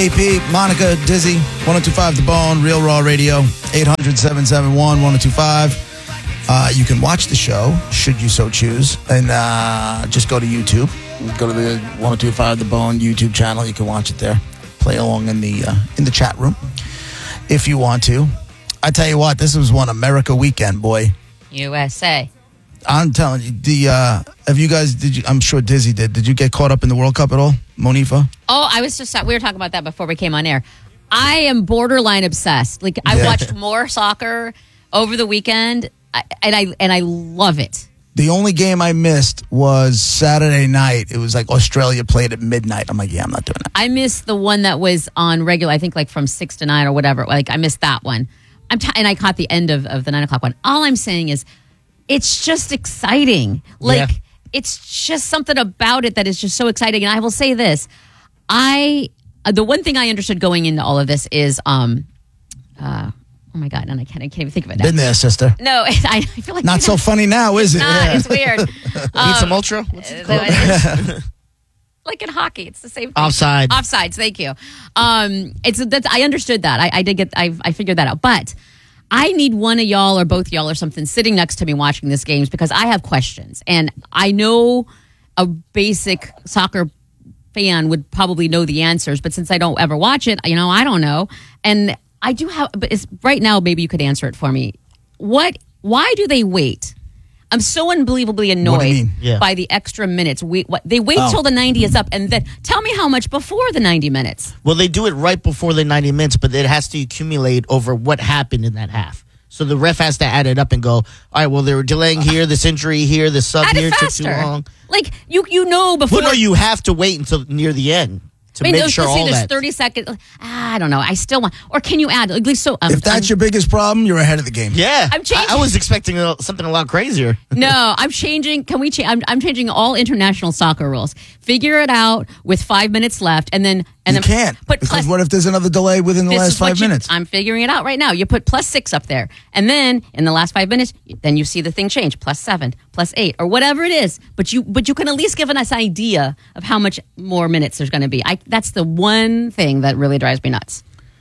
AP, Monica, Dizzy, 102.5 The Bone, Real Raw Radio, 800-771-1025. You can watch the show, should you so choose, and just go to YouTube. Go to the 102.5 The Bone YouTube channel. You can watch it there. Play along in the chat room if you want to. I tell you what, this was one America weekend, boy. USA. I'm telling you, have you guys, I'm sure Dizzy did. Did you get caught up in the World Cup at all, Monifa? Oh, we were talking about that before we came on air. I am borderline obsessed. Like, I watched more soccer over the weekend, and I love it. The only game I missed was Saturday night. It was like Australia played at midnight. I'm like, yeah, I'm not doing that. I missed the one that was on regular, I think like from 6 to 9 or whatever. Like, I missed that one. And I caught the end of the 9 o'clock one. All I'm saying is, it's just exciting. Like, it's just something about it that is just so exciting. And I will say this. The one thing I understood going into all of this is, oh my God, and I can't even think of it now. Been there, sister. No, I feel like... Not so funny now, is it? It's weird. Need some Ultra? What's it called? Like in hockey, it's the same thing. Offside. Offsides, thank you. I understood that. I figured that out. But I need one of y'all or both y'all or something sitting next to me watching this games because I have questions. And I know a basic soccer fan would probably know the answers, but since I don't ever watch it, I don't know. And I do have, but right now, maybe you could answer it for me. Why do they wait? I'm so unbelievably annoyed by the extra minutes. They wait till the 90 is up, and then tell me how much before the 90 minutes. Well, they do it right before the 90 minutes, but it has to accumulate over what happened in that half. So the ref has to add it up and go, all right, well, they were delaying here, this injury here, this sub here took too long. Like, you know before. Well, no, you have to wait until near the end. Make sure all there's that. 30 seconds. I don't know. I still want, or can you add at least so? If that's your biggest problem, you're ahead of the game. Yeah, I'm changing. I was expecting something a lot crazier. No, I'm changing. Can we change? I'm changing all international soccer rules. Figure it out with 5 minutes left, and then you can't. Because what if there's another delay within the last 5 minutes? I'm figuring it out right now. You put +6 up there, and then in the last 5 minutes, then you see the thing change +7, +8, or whatever it is. But you can at least give us an idea of how much more minutes there's going to be. That's the one thing that really drives me nuts.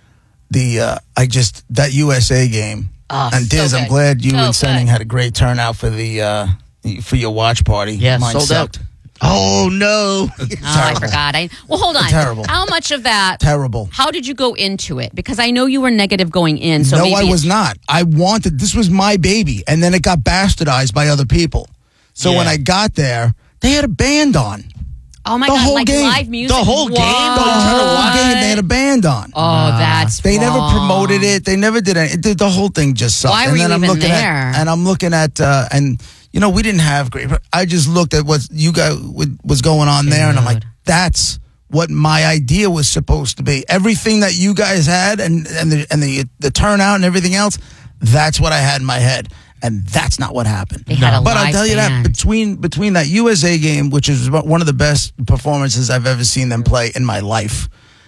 That USA game. And Diz, I'm glad you and Senning had a great turnout for for your watch party. Yeah, mine sold sucked. out. Oh no! I forgot. Hold on. Terrible. How much of that? Terrible. How did you go into it? Because I know you were negative going in. So no, I was not. This was my baby, and then it got bastardized by other people. So when I got there, they had a band on. Oh my God! Like whole game. Live music. The whole game. The whole game. They had a band on. Oh, that's They wrong. never promoted it. They never did anything. The whole thing just sucked. Why were you even there? I'm looking at we didn't have great. I just looked at what you guys was going on there, and I'm like, that's what my idea was supposed to be. Everything that you guys had, and the turnout and everything else, that's what I had in my head. And that's not what happened. But I'll tell you that between that USA game, which is one of the best performances I've ever seen them play in my life,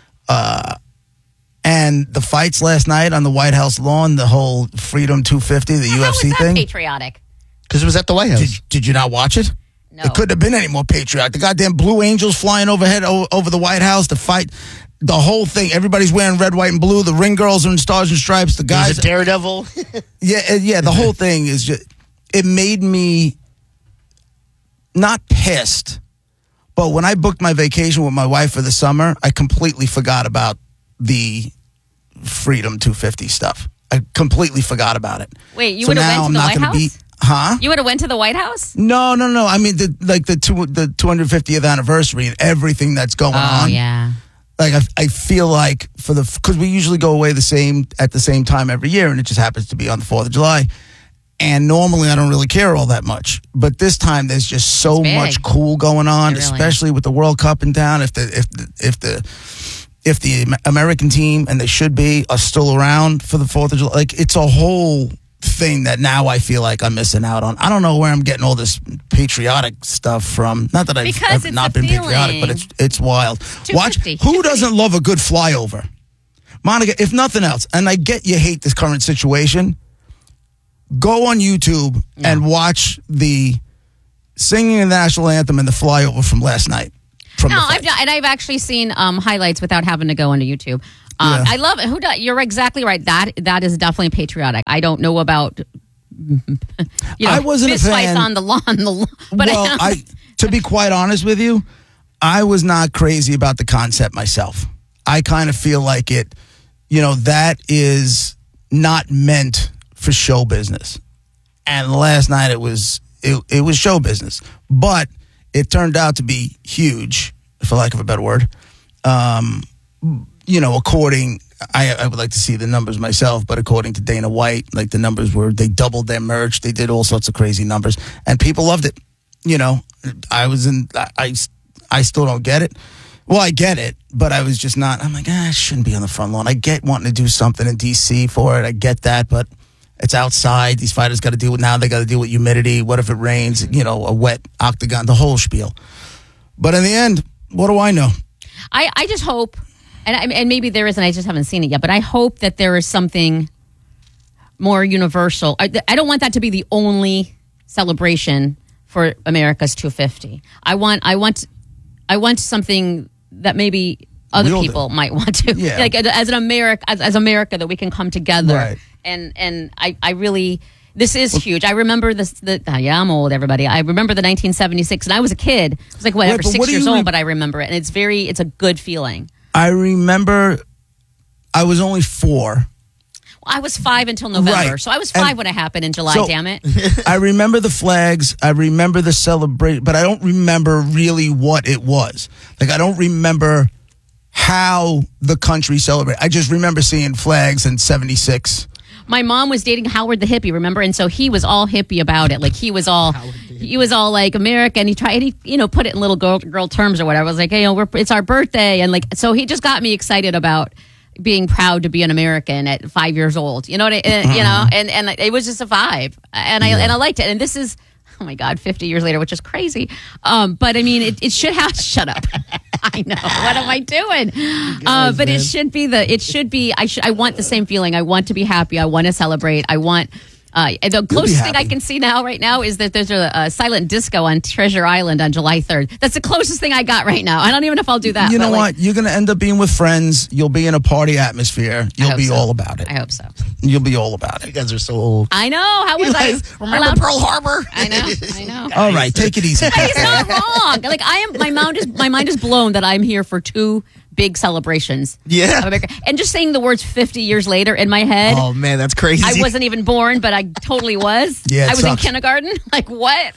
and the fights last night on the White House lawn, the whole Freedom 250, the UFC how was that thing. Patriotic. Because it was at the White House. Did you not watch it? No. It couldn't have been any more patriotic. The goddamn Blue Angels flying overhead over the White House to fight. The whole thing. Everybody's wearing red, white, and blue. The ring girls are in stars and stripes. The guys. He's a daredevil. Yeah. The whole thing is just. It made me not pissed, but when I booked my vacation with my wife for the summer, I completely forgot about the Freedom 250 stuff. I completely forgot about it. Wait, you would have went to the White House? Huh? You would have went to the White House? No. I mean, the 250th anniversary and everything that's going on. Oh, yeah. Like, I feel like because we usually go away at the same time every year, and it just happens to be on the 4th of July. And normally I don't really care all that much. But this time there's just so much cool going on, especially with the World Cup in town. If the American team, and they should be, are still around for the 4th of July, like, it's a whole thing that now I feel like I'm missing out on. I don't know where I'm getting all this patriotic stuff from. Not that I've not been patriotic, but it's wild. Watch, who doesn't love a good flyover? Monica, if nothing else, and I get you hate this current situation, go on YouTube and watch the singing the national anthem and the flyover from last night. from No, the I've fight. and I've actually seen highlights without having to go onto YouTube. Yeah. I love it. You're exactly right. That is definitely patriotic. I don't know about I wasn't a fist fights fan. on the lawn, but Well, to be quite honest with you, I was not crazy about the concept myself. I kind of feel like it, that is not meant for show business. And last night it was show business, but it turned out to be huge, for lack of a better word. According, I would like to see the numbers myself, but according to Dana White, like the numbers were, they doubled their merch, they did all sorts of crazy numbers, and people loved it. I still don't get it. Well, I get it, but I was just not. I'm like, I shouldn't be on the front lawn. I get wanting to do something in DC for it. I get that, but it's outside. These fighters got to deal with now. They got to deal with humidity. What if it rains? A wet octagon, the whole spiel. But in the end, what do I know? I just hope, and maybe there isn't. I just haven't seen it yet. But I hope that there is something more universal. I don't want that to be the only celebration for America's 250. I want something that maybe other people might want to, like as America, that we can come together. Right. And I really, this is huge. I remember I'm old, everybody. I remember the 1976, and I was a kid. I was like, whatever, 6 years old, but I remember it. And it's a good feeling. I remember I was only 4. I was 5 until November. Right. So I was 5 when it happened in July, damn it. I remember the flags. I remember the celebration, but I don't remember really what it was. Like, I don't remember how the country celebrated. I just remember seeing flags in 76. My mom was dating Howard the hippie, remember? And so he was all hippie about it. Like, he was all like America, and he put it in little girl terms or whatever. I was like, hey, it's our birthday. And like, so he just got me excited about being proud to be an American at 5 years old. You know what and it was just a vibe. And I liked it. And this is, oh my God, 50 years later, which is crazy. But I mean, it should have, shut up. I know. What am I doing? But man. It should be, I want the same feeling. I want to be happy. I want to celebrate. I want, the closest thing I can see right now is that there's a silent disco on Treasure Island on July 3rd. That's the closest thing I got right now. I don't even know if I'll do that. You know what? You're going to end up being with friends. You'll be in a party atmosphere. You'll be all about it. I hope so. You'll be all about it. You guys are so old. I know. How was I? Remember Pearl Harbor? I know. All right, take it easy. He's not wrong. Like, my mind is blown that I'm here for 2 big celebrations. Yeah. Of America. And just saying the words 50 years later in my head. Oh, man, that's crazy. I wasn't even born, but I totally was. Yeah, I was in kindergarten. Like, what?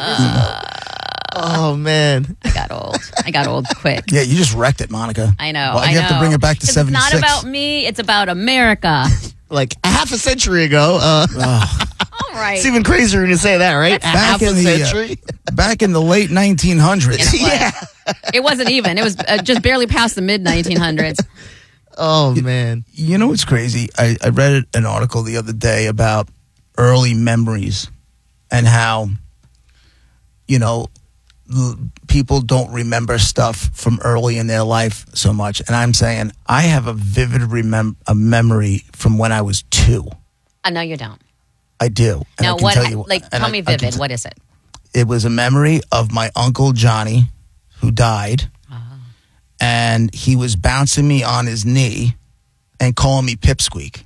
Oh, man. I got old quick. Yeah, you just wrecked it, Monica. I know. Well, you have to bring it back to 76. It's not about me. It's about America. Like a half a century ago. All right. It's even crazier when you say that, right? Half a century. Back in the late 1900s. Yeah. It wasn't even. It was just barely past the mid-1900s. Oh, man. You know what's crazy? I read an article the other day about early memories and how, people don't remember stuff from early in their life so much. And I'm saying I have a vivid memory from when I was 2. No, you don't. I do. And now, I can tell you, tell me vivid. What is it? It was a memory of my Uncle Johnny, who died. And he was bouncing me on his knee and calling me Pipsqueak.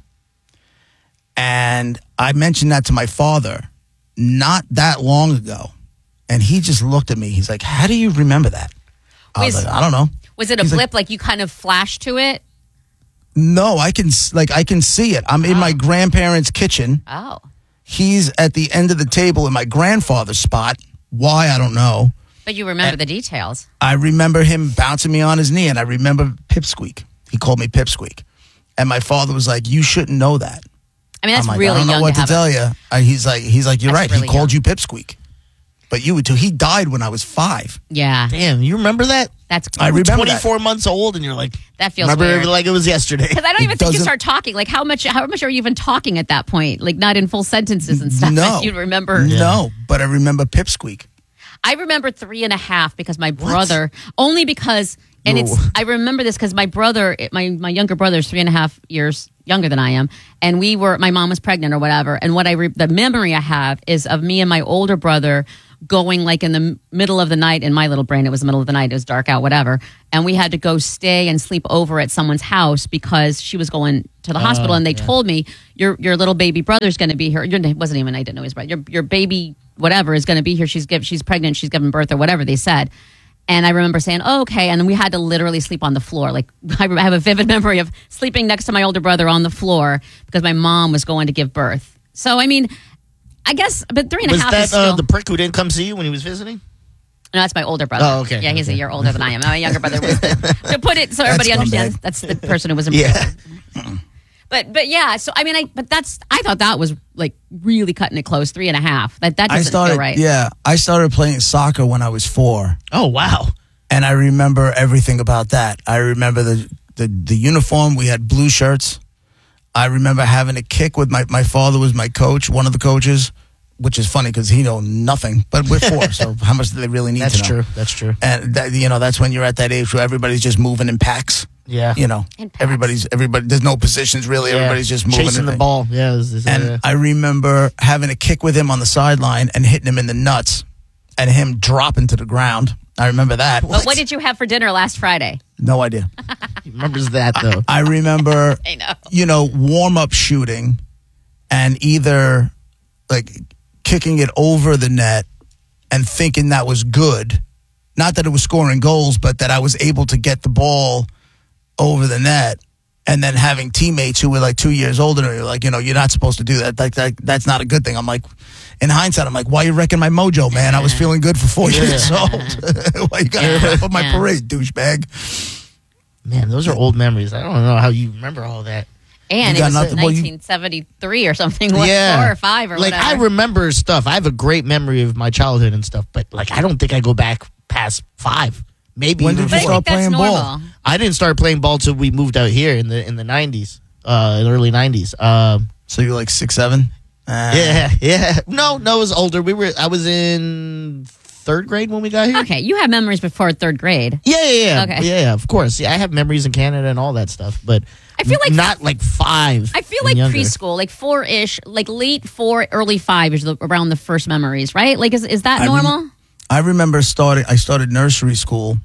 And I mentioned that to my father not that long ago. And he just looked at me. He's like, how do you remember that? I was like, I don't know. Was it a blip, like you kind of flashed to it? No, I can see it. I'm in my grandparents' kitchen. Oh. He's at the end of the table in my grandfather's spot. Why, I don't know. But you remember the details. I remember him bouncing me on his knee, and I remember Pipsqueak. He called me Pipsqueak. And my father was like, you shouldn't know that. I mean, that's I'm like, really young. I don't know what to tell you. He's like, you're right. Really he called you Pipsqueak. But you would too. He died when I was 5. Yeah. Damn, you remember that? That's I remember 24 months old, and you're like, that feels remember weird. it like it was yesterday. Because I don't even think you start talking. Like, how much are you even talking at that point? Like, not in full sentences and stuff. No. You remember? No, but I remember Pipsqueak. I remember 3.5 because my brother, only because, and I remember this because my brother, my younger brother is 3.5 years younger than I am. And my mom was pregnant or whatever. And the memory I have is of me and my older brother going like in the middle of the night. In my little brain, it was the middle of the night. It was dark out, whatever. And we had to go stay and sleep over at someone's house because she was going to the hospital. And they told me, your little baby brother's going to be here. It wasn't even, I didn't know his brother. Your baby, whatever, is going to be here. She's pregnant. She's giving birth or whatever they said. And I remember saying, oh, okay. And then we had to literally sleep on the floor. Like, I have a vivid memory of sleeping next to my older brother on the floor because my mom was going to give birth. So, I mean, I guess, but 3.5 Was that is still... the prick who didn't come see you when he was visiting? No, that's my older brother. Oh, okay. Yeah, he's a year older than I am. My younger brother was to put it so everybody understands, that's the person who was in prison. Yeah. But yeah, so I mean, I thought that was like really cutting it close, 3.5. That doesn't feel right. Yeah, I started playing soccer when I was 4. Oh, wow. And I remember everything about that. I remember the uniform. We had blue shirts. I remember having a kick with my father was my coach, one of the coaches, which is funny because he know nothing. But we're 4, so how much do they really need to know? That's true. And that's when you're at that age where everybody's just moving in packs. Yeah. Everybody. There's no positions really. Yeah. Everybody's just moving. Chasing the ball. Yeah. And I remember having a kick with him on the sideline and hitting him in the nuts and him dropping to the ground. I remember that. But what did you have for dinner last Friday? No idea. He remembers that, though. I remember, I know. Warm-up shooting and either, like, kicking it over the net and thinking that was good. Not that it was scoring goals, but that I was able to get the ball over the net. And then having teammates who were, like, 2 years older than me, like, you're not supposed to do that. Like, that's not a good thing. I'm like... In hindsight, I'm like, why are you wrecking my mojo, man? I was feeling good for 4 years old. Why you got to wrap up my parade, douchebag? Man, those are old memories. I don't know how you remember all that. And it was 1973 or something. 4 or 5 or like, whatever. I remember stuff. I have a great memory of my childhood and stuff, but like, I don't think I go back past 5. Maybe. When did you start playing ball? I didn't start playing ball till we moved out here in the 90s, in the early 90s. So you were like 6, 7? Yeah. No, it was older. I was in 3rd grade when we got here. Okay, you have memories before 3rd grade. Yeah. Okay. Yeah, of course. Yeah, I have memories in Canada and all that stuff, but I feel like not like 5. I feel like younger. Preschool, like 4-ish, like late 4, early 5 is around the first memories, right? Like, is that normal? I remember I started nursery school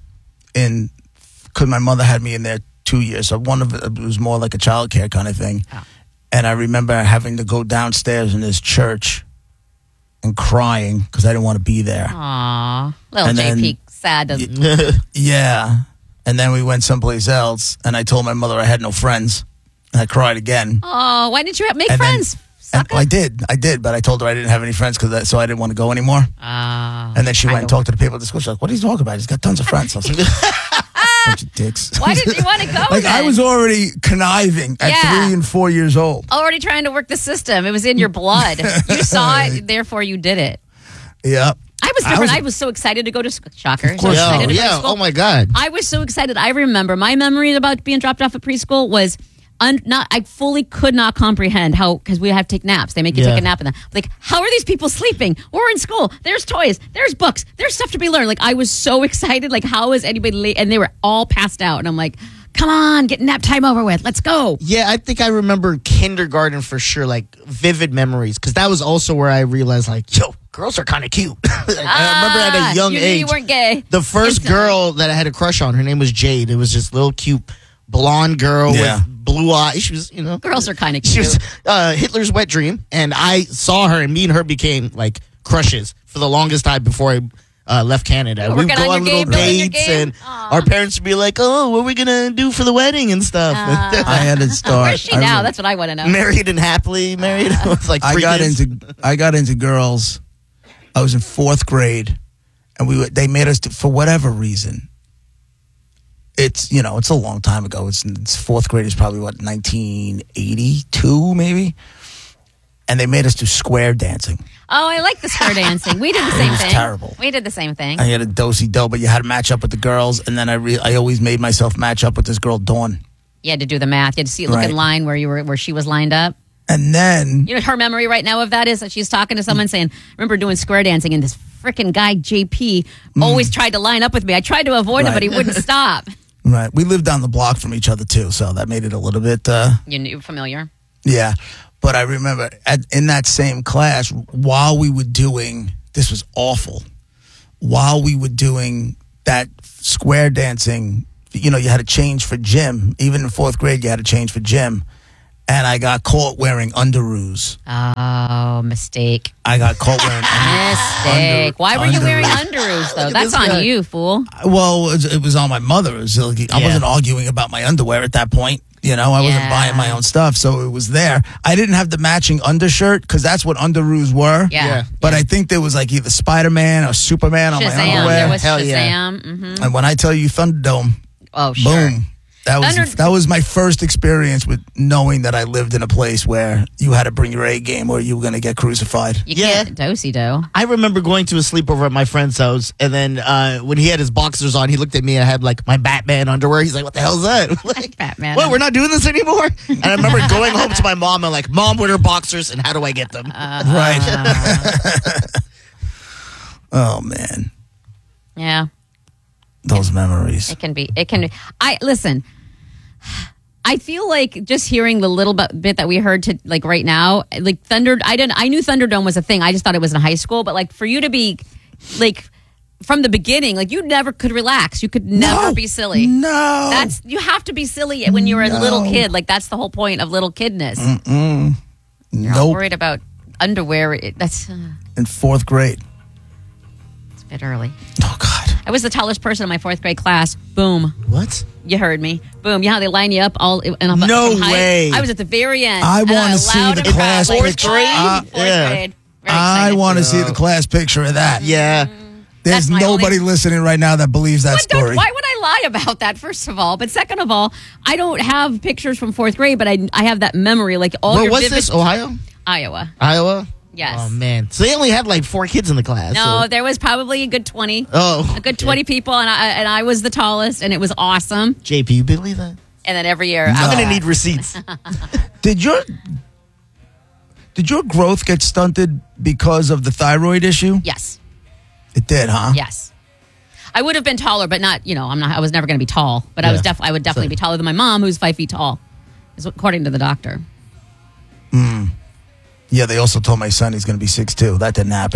because my mother had me in there 2 years. So it was more like a child care kind of thing. Oh. And I remember having to go downstairs in this church and crying because I didn't want to be there. Aww. Little JP sad. Yeah. And then we went someplace else, and I told my mother I had no friends, and I cried again. Oh, why didn't you make friends? I did, but I told her I didn't have any friends so I didn't want to go anymore. And then she went and talked to the people at the school. She's like, what are you talking about? He's got tons of friends. I was like, bunch of dicks. Why did you want to go Like, then? I was already conniving at 3 and 4 years old. Already trying to work the system. It was in your blood. You saw it, therefore you did it. Yeah. I was different. I was so excited to go to school. Shocker. Of course. Oh my God. I was so excited. I remember my memory about being dropped off at preschool was I fully could not comprehend how, because we have to take naps. They make you take a nap in them. Like, how are these people sleeping? We're in school. There's toys. There's books. There's stuff to be learned. Like, I was so excited. Like, how is anybody late? And they were all passed out. And I'm like, come on, get nap time over with. Let's go. Yeah, I think I remember kindergarten for sure, like vivid memories. Because that was also where I realized, like, yo, girls are kind of cute. I remember at a young age. You weren't gay. The first girl that I had a crush on, her name was Jade. It was just little cute blonde girl with blue eyes. She was, girls are kind of cute. She was Hitler's wet dream, and I saw her, and me and her became like crushes for the longest time before I left Canada. We'd go on little dates, and our parents would be like, "Oh, what are we gonna do for the wedding and stuff?" I had to start. Where's she now? That's what I want to know. Married and happily married. With like 3 kids. I got into girls. I was in 4th grade, and they made us for whatever reason. It's it's a long time ago. It's 4th grade is probably 1982 maybe, and they made us do square dancing. Oh, I like the square dancing. We did the same thing. Terrible. We did the same thing. I had a do-si-do, but you had to match up with the girls, and then I always made myself match up with this girl Dawn. You had to do the math. You had to see look in line where she was lined up. And then her memory right now of that is that she's talking to someone saying, "Remember doing square dancing?" And this freaking guy JP always tried to line up with me. I tried to avoid him, but he wouldn't stop. Right. We lived down the block from each other, too, so that made it a little bit... You knew familiar? Yeah. But I remember in that same class, while we were doing this was awful. While we were doing that square dancing, you know, you had to change for gym. Even in 4th grade, you had to change for gym. And I got caught wearing underoos. Oh, mistake. I got caught wearing Mistake. Why were you wearing underoos, though? That's on you, fool. Well, it was on my mother. It was like, I wasn't arguing about my underwear at that point. You know, I wasn't buying my own stuff, so it was there. I didn't have the matching undershirt because that's what underoos were. Yeah. But I think there was like either Spider-Man or Superman on my underwear. There was Hell Shazam. yeah. Mm-hmm. And when I tell you Thunderdome, oh, sure. boom. That was my first experience with knowing that I lived in a place where you had to bring your A game or you were going to get crucified. You can't do. I remember going to a sleepover at my friend's house, and then when he had his boxers on, he looked at me and I had like my Batman underwear. He's like, "What the hell is that?" Like, Batman. What? We're not doing this anymore. And I remember going home to my mom and like, "Mom, what are boxers, and how do I get them?" Right. Oh man. Yeah. Those memories. It can be. Listen. I feel like just hearing the little bit that we heard to like right now, like I knew Thunderdome was a thing. I just thought it was in high school, but like for you to be like from the beginning, like you never could relax. You could never be silly. No. You have to be silly when you're a little kid. Like that's the whole point of little kidness. You're all worried about underwear. That's in 4th grade. It's a bit early. Oh God. I was the tallest person in my 4th grade class. Boom. What? You heard me. Boom. You know how they line you up all in a No way. I was at the very end. I want to see the class picture. 4th grade. I want to see the class picture of that. Yeah. There's nobody listening right now that believes that story. Why would I lie about that, first of all? But second of all, I don't have pictures from 4th grade, but I have that memory. Like all Where your was vivid... this? Ohio? Iowa. Yes. Oh, man. So they only had like 4 kids in the class. No, so. there was probably a good 20. Oh. A good 20 people, and I was the tallest, and it was awesome. JP, you believe that? And then every year... I'm going to need receipts. Did your growth get stunted because of the thyroid issue? Yes. It did, huh? Yes. I would have been taller, but not, I was never going to be tall. But I would definitely be taller than my mom, who's 5 feet tall, according to the doctor. Yeah, they also told my son he's going to be 6'2". That didn't happen.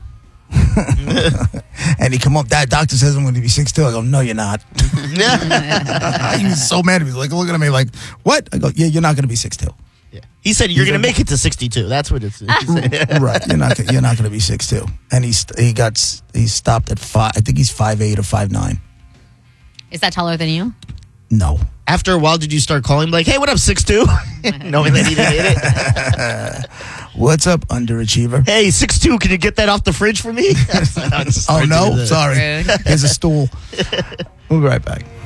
And he come up, that doctor says I'm going to be 6'2". I go, no, you're not. He was so mad. He was like looking at me like, what? I go, yeah, you're not going to be 6'2". Yeah. He said you're going to make it to 62. That's what it's. Right. You're not going to be 6'2". And he stopped at 5. I think he's 5'8" or 5'9". Is that taller than you? No. After a while, did you start calling him like, "Hey, what up, 6'2"? Knowing that he didn't hit it. What's up, underachiever? Hey, 6'2", can you get that off the fridge for me? Oh no, sorry. Rude. Here's a stool. We'll be right back.